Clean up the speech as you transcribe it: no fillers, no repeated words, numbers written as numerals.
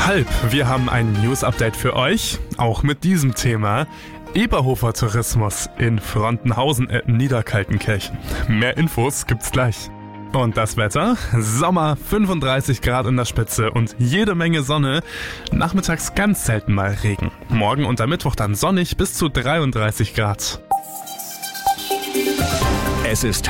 Halb, wir haben ein News-Update für euch, auch mit diesem Thema. Eberhofer Tourismus in Frontenhausen, Niederkaltenkirchen. Mehr Infos gibt's gleich. Und das Wetter? Sommer, 35 Grad in der Spitze und jede Menge Sonne. Nachmittags ganz selten mal Regen. Morgen und am Mittwoch dann sonnig bis zu 33 Grad. Es ist